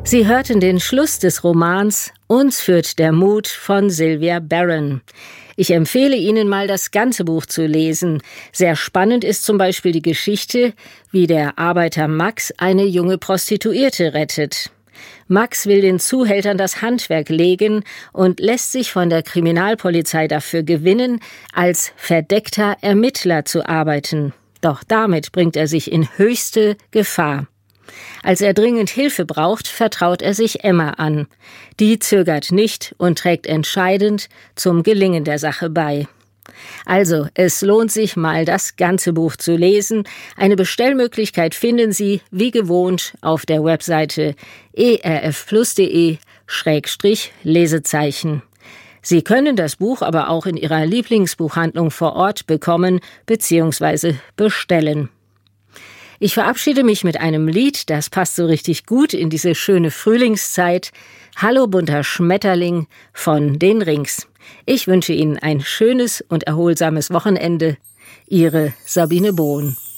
Sie hörten den Schluss des Romans »Uns führt der Mut« von Sylvia Barron. Ich empfehle Ihnen mal, das ganze Buch zu lesen. Sehr spannend ist zum Beispiel die Geschichte, wie der Arbeiter Max eine junge Prostituierte rettet. Max will den Zuhältern das Handwerk legen und lässt sich von der Kriminalpolizei dafür gewinnen, als verdeckter Ermittler zu arbeiten. Doch damit bringt er sich in höchste Gefahr. Als er dringend Hilfe braucht, vertraut er sich Emma an. Die zögert nicht und trägt entscheidend zum Gelingen der Sache bei. Also, es lohnt sich mal, das ganze Buch zu lesen. Eine Bestellmöglichkeit finden Sie, wie gewohnt, auf der Webseite erfplus.de/Lesezeichen. Sie können das Buch aber auch in Ihrer Lieblingsbuchhandlung vor Ort bekommen bzw. bestellen. Ich verabschiede mich mit einem Lied, das passt so richtig gut in diese schöne Frühlingszeit. Hallo bunter Schmetterling von den Rings. Ich wünsche Ihnen ein schönes und erholsames Wochenende. Ihre Sabine Bohn.